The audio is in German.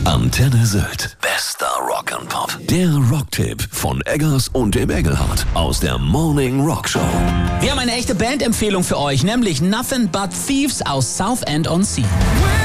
Antenne Sylt. Bester Rock'n'Pop. Der Rocktipp von Eggers und dem Engelhardt aus der Morning Rock Show. Wir haben eine echte Bandempfehlung für euch, nämlich Nothing But Thieves aus Southend-on-Sea.